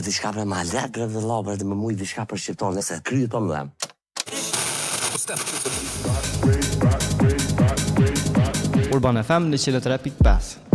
Po diçka për ma let bre vëlla, bre të më mujt diçka për shqiptarë, nëse kryet po më dhem. Urban FM 103.5